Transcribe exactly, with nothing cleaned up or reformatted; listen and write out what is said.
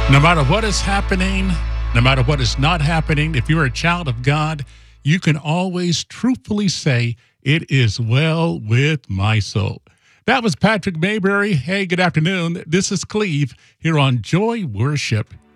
No matter what is happening, no matter what is not happening, if you're a child of God, you can always truthfully say, "It is well with my soul." That was Patrick Mayberry. Hey, good afternoon. This is Cleve here on Joy Worship